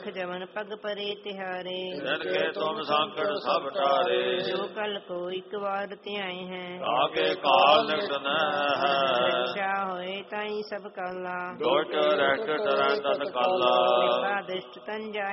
ਲਖ ਜਮਨ ਪਗ ਪਰੇ ਤਿਹਾਰੇ ਤਿਨ ਕੇ ਤੁਮ ਸੰਕਟ ਸਭ ਟਾਰੇ ਜੋ ਕਲ ਕੋ ਇੱਕ ਵਾਰ ਧਿਆਏ ਹੈ ਆਗੇ ਕਾਲ ਨਿਕਟ ਨ ਹੈ ਰਖਿਆ ਹੋਏ ਤਾਈ ਸਭ ਕਾਲਾ ਦੁਟ ਰੈਟ ਟਰੈ ਤਨ ਕਾਲਾ ਦਿਸ਼ਟ ਤਨ